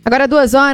Agora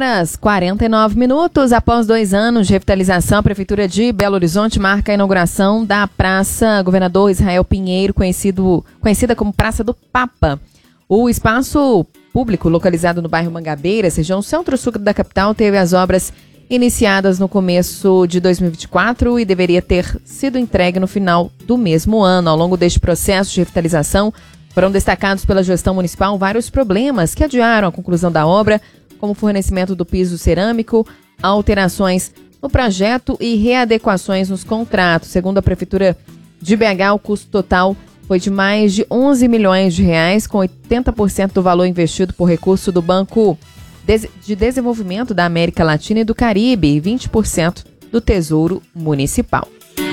2h49. Após 2 anos de revitalização, a Prefeitura de Belo Horizonte marca a inauguração da Praça Governador Israel Pinheiro, conhecida como Praça do Papa. O espaço público, localizado no bairro Mangabeiras, região centro-sul da capital, teve as obras iniciadas no começo de 2024 e deveria ter sido entregue no final do mesmo ano. Ao longo deste processo de revitalização, foram destacados pela gestão municipal vários problemas que adiaram a conclusão da obra, como o fornecimento do piso cerâmico, alterações no projeto e readequações nos contratos. Segundo a Prefeitura de BH, o custo total foi de mais de 11 milhões de reais, com 80% do valor investido por recurso do Banco de Desenvolvimento da América Latina e do Caribe e 20% do Tesouro Municipal.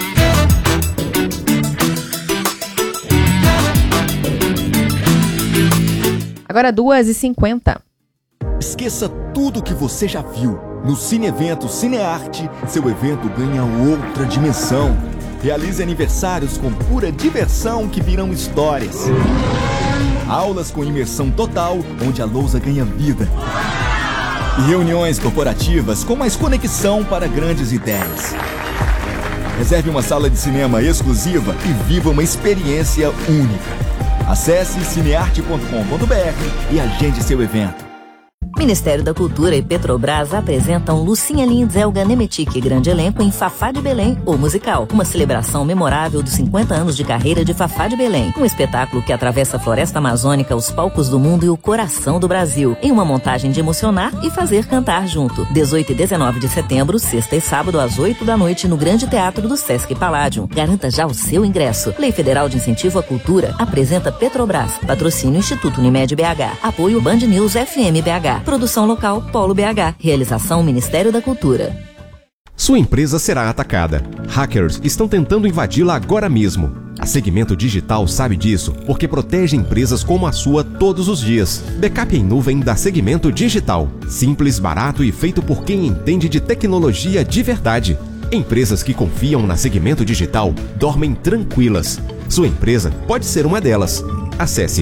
Agora 2h50. Esqueça tudo o que você já viu. No Cine Evento Cinearte, seu evento ganha outra dimensão. Realize aniversários com pura diversão que virão histórias. Aulas com imersão total, onde a lousa ganha vida. E reuniões corporativas com mais conexão para grandes ideias. Reserve uma sala de cinema exclusiva e viva uma experiência única. Acesse cinearte.com.br e agende seu evento. Ministério da Cultura e Petrobras apresentam Lucinha Lins, Elga Nemetic, grande elenco em Fafá de Belém, o musical. Uma celebração memorável dos 50 anos de carreira de Fafá de Belém. Um espetáculo que atravessa a floresta amazônica, os palcos do mundo e o coração do Brasil. Em uma montagem de emocionar e fazer cantar junto. 18 e 19 de setembro, sexta e sábado, às 8 da noite, no Grande Teatro do Sesc Palladium. Garanta já o seu ingresso. Lei Federal de Incentivo à Cultura apresenta Petrobras. Patrocínio Instituto Unimed BH. Apoio Band News FM BH. Produção local Polo BH. Realização Ministério da Cultura. Sua empresa será atacada. Hackers estão tentando invadi-la agora mesmo. A Segmento Digital sabe disso porque protege empresas como a sua todos os dias. Backup em nuvem da Segmento Digital. Simples, barato e feito por quem entende de tecnologia de verdade. Empresas que confiam na Segmento Digital dormem tranquilas. Sua empresa pode ser uma delas. Acesse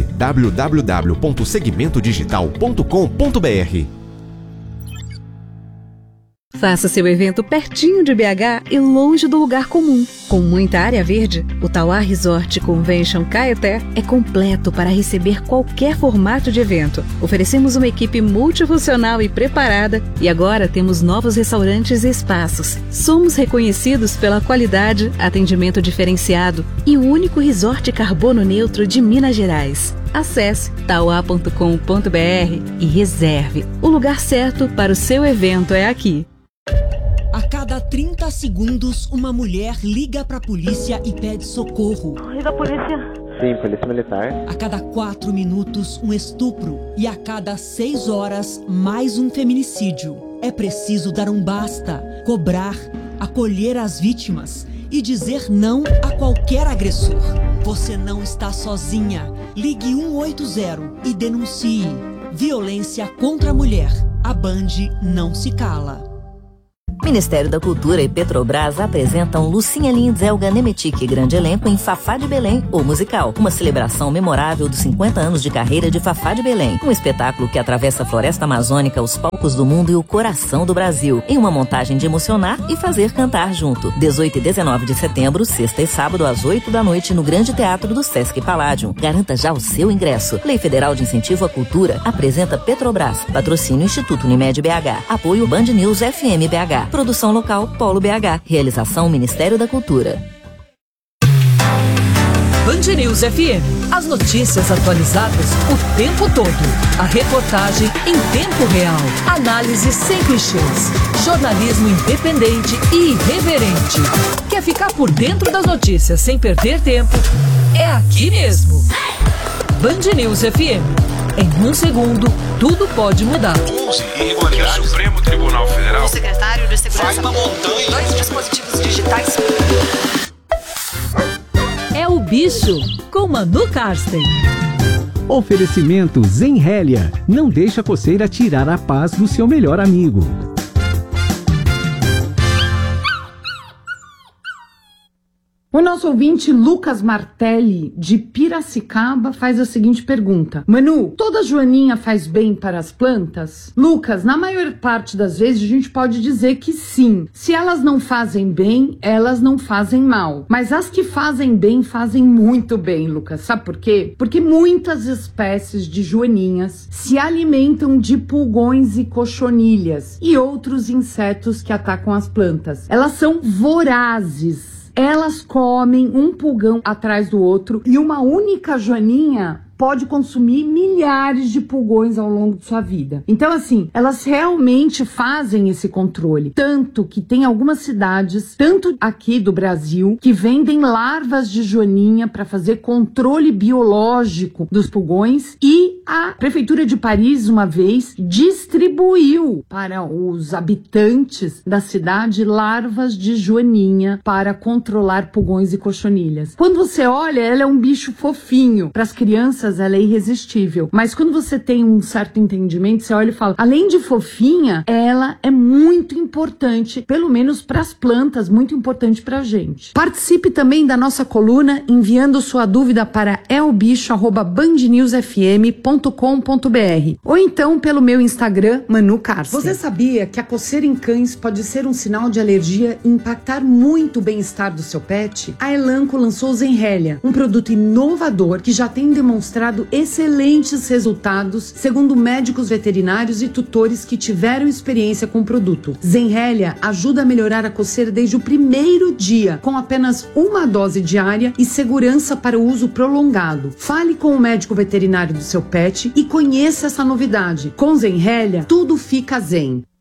www.segmentodigital.com.br. Faça seu evento pertinho de BH e longe do lugar comum. Com muita área verde, o Tauá Resort Convention Caeté é completo para receber qualquer formato de evento. Oferecemos uma equipe multifuncional e preparada e agora temos novos restaurantes e espaços. Somos reconhecidos pela qualidade, atendimento diferenciado e o único resort carbono neutro de Minas Gerais. Acesse tauá.com.br e reserve. O lugar certo para o seu evento é aqui. A cada 30 segundos, uma mulher liga pra polícia e pede socorro. Liga a polícia. Sim, polícia militar. A cada 4 minutos, um estupro. E a cada 6 horas, mais um feminicídio. É preciso dar um basta, cobrar, acolher as vítimas e dizer não a qualquer agressor. Você não está sozinha. Ligue 180 e denuncie. Violência contra a mulher. A Band não se cala. Ministério da Cultura e Petrobras apresentam Lucinha Lins, Elga Nemetic, grande elenco em Fafá de Belém, o musical. Uma celebração memorável dos 50 anos de carreira de Fafá de Belém. Um espetáculo que atravessa a floresta amazônica, os palcos do mundo e o coração do Brasil. Em uma montagem de emocionar e fazer cantar junto. 18 e 19 de setembro, sexta e sábado, às 8 da noite, no Grande Teatro do Sesc Palladium. Garanta já o seu ingresso. Lei Federal de Incentivo à Cultura apresenta Petrobras. Patrocínio Instituto Unimed BH. Apoio Band News FM BH. Produção local Polo BH. Realização Ministério da Cultura. Band News FM. As notícias atualizadas o tempo todo. A reportagem em tempo real. Análise sem clichês. Jornalismo independente e irreverente. Quer ficar por dentro das notícias sem perder tempo? É aqui mesmo. Band News FM. Em um segundo, tudo pode mudar. 11 irregularidades. O Supremo Tribunal Federal. O secretário de Segurança. Faz uma montanha. 2 dispositivos digitais. É o Bicho, com Manu Karsten. Oferecimento Zenrélia. Não deixa a coceira tirar a paz do seu melhor amigo. O nosso ouvinte Lucas Martelli, de Piracicaba, faz a seguinte pergunta. Manu, toda joaninha faz bem para as plantas? Lucas, na maior parte das vezes a gente pode dizer que sim. Se elas não fazem bem, elas não fazem mal. Mas as que fazem bem, fazem muito bem, Lucas. Sabe por quê? Porque muitas espécies de joaninhas se alimentam de pulgões e cochonilhas e outros insetos que atacam as plantas. Elas são vorazes. Elas comem um pulgão atrás do outro e uma única joaninha pode consumir milhares de pulgões ao longo de sua vida. Então, assim, elas realmente fazem esse controle. Tanto que tem algumas cidades, tanto aqui do Brasil, que vendem larvas de joaninha para fazer controle biológico dos pulgões. E a Prefeitura de Paris, uma vez, distribuiu para os habitantes da cidade larvas de joaninha para controlar pulgões e cochonilhas. Quando você olha, ela é um bicho fofinho. Para as crianças, ela é irresistível. Mas quando você tem um certo entendimento, você olha e fala, além de fofinha, ela é muito importante, pelo menos para as plantas, muito importante para a gente. Participe também da nossa coluna enviando sua dúvida para elbicho@bandnewsfm.com.br ou então pelo meu Instagram, Manu Cárcia. Você sabia que a coceira em cães pode ser um sinal de alergia e impactar muito o bem-estar do seu pet? A Elanco lançou o Zenrelia, um produto inovador que já tem demonstrado excelentes resultados, segundo médicos veterinários e tutores que tiveram experiência com o produto. Zenrelia ajuda a melhorar a coceira desde o primeiro dia, com apenas uma dose diária e segurança para o uso prolongado. Fale com o médico veterinário do seu pet e conheça essa novidade. Com Zenrelia, tudo fica zen.